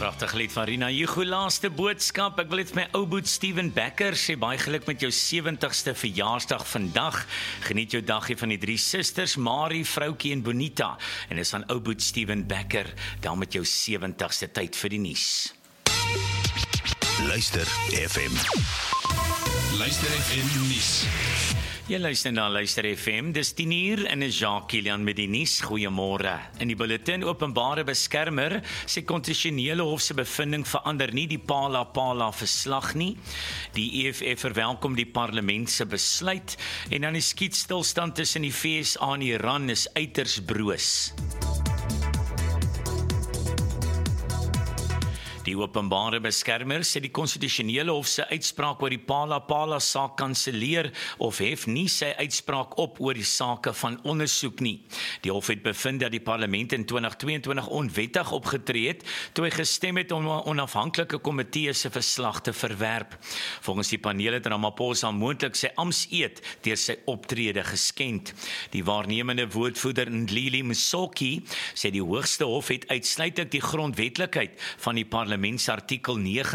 Pragtige lied van Rina Hugo, laaste boodskap. Ek wil dit vir my ou boet Steven Becker sê, baie geluk met jou 70ste verjaarsdag vandag. Geniet jou dagie van die 3 susters, Marie, Vroukie en Bonita. En is aan ou boet Steven Becker, dan met jou 70ste tyd vir die nuus. Luister FM. Luister FM nuus. Jy luister na Luister FM, dis 10:00 en is Jacques Kilian met die nuus. Goeiemôre. In die bulletin openbare beskermer sê konstitusionele hof se bevinding verander nie die Pala verslag nie. Die EFF verwelkom die parlement se besluit en dan die skietstilstand tussen die FSA en Iran is uiters broos. Die openbare beskermer sê die konstitusionele hof se uitspraak oor die Pala saak kanselleer of hef nie sy uitspraak op oor die sake van ondersoek nie. Die hof het bevind dat die parlement in 2022 onwettig opgetree het toe hy gestem het om 'n onafhanklike komitee se verslag te verwerp. Volgens die paneel het Ramaphosa moontlik sy amptseed deur sy optrede geskend. Die waarnemende woordvoerder Ndlili Msoki sê die hoogste hof het uitsluitlik die grondwetlikheid van die parlementsartikel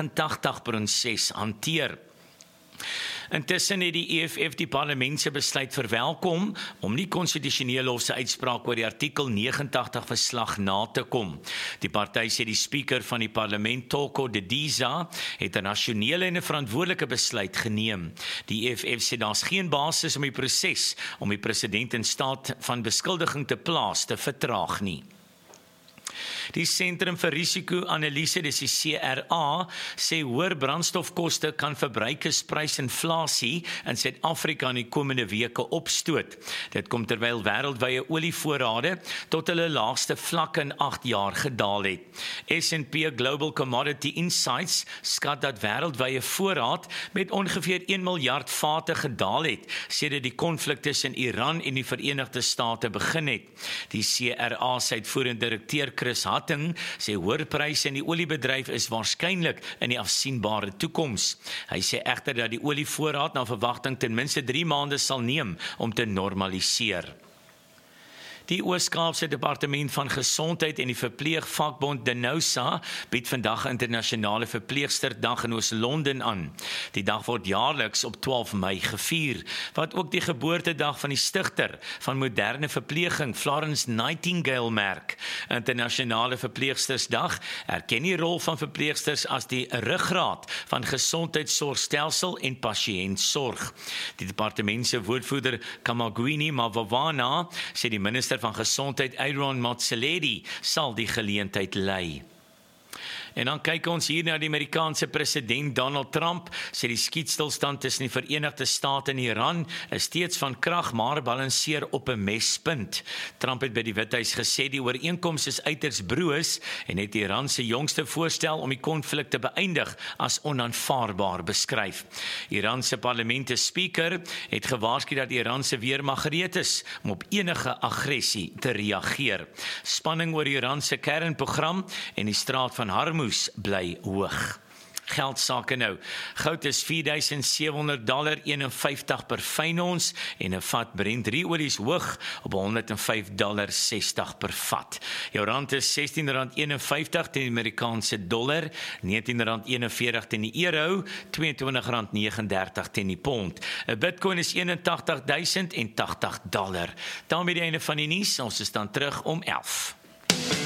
89.6 hanteer. Intussen het die EFF die parlement se besluit verwelkom om die konstitusionele hof se uitspraak oor die artikel 89 verslag na te kom. Die party sê die speaker van die parlement, Toko Didiza, het 'n rasionele en 'n verantwoordelike besluit geneem. Die EFF sê daar's geen basis om die proses om die president in staat van beskuldiging te plaas te vertraag nie. Die Sentrum vir Risiko-Analise, dis die CRA, sê hoër brandstofkoste kan verbruikersprysinflasie in Suid-Afrika in die komende weke opstoot. Dit kom terwyl wêreldwye olievoorrade tot hulle laagste vlak in 8 jaar gedaal het. S&P Global Commodity Insights skat dat wêreldwye voorraad met ongeveer 1 miljard vate gedaal het, sedert die konflik tussen Iran en die Verenigde State begin het. Die CRA se uitvoerende direkteur Chris Hatting sê hoër pryse in die oliebedryf is waarskynlik in die afsienbare toekoms. Hy sê egter dat die olievoorraad na verwagting ten minste 3 maande sal neem om te normaliseer. Die Oos-Kaapse Departement van Gesondheid en die verpleegvakbond Denosa bied vandag 'n internasionale verpleegsterdag in Oos-London aan. Die dag word jaarliks op 12 Mei gevier, wat ook die geboortedag van die stigter van moderne verpleging, Florence Nightingale, merk. Internasionale Verpleegstersdag erken die rol van verpleegsters as die ruggraat van gesondheidsorgstelsel en pasiëntsorg. Die departement se woordvoerder Kamagwini Mavawana sê die minister van Gesondheid Aaron Motsoaledi sal die geleentheid lei. En dan kyk ons hier na die Amerikaanse president Donald Trump, sê die skietstilstand tussen die Verenigde State en Iran is steeds van krag, maar balanseer op 'n mespunt. Trump het by die Withuis gesê die ooreenkoms is uiters broos en het Iran se jongste voorstel om die konflik te beëindig as onaanvaarbaar beskryf. Iran se parlementsspeaker het gewaarsku dat Iran se weermag gereed is om op enige aggressie te reageer. Spanning oor Iran se kernprogram en die straat van Hormuz bly hoog. Geldsake nou. Goud is $4,751 per fyn ons en 'n vat Brent olies hoog op $105.60 per vat. Jou rand is R16.51 teen die Amerikaanse dollar, R19.41 teen die euro, R22.39 teen die pond. 'n Bitcoin is $81.080. daarmee die einde van die nuus. Ons is dan terug om 11.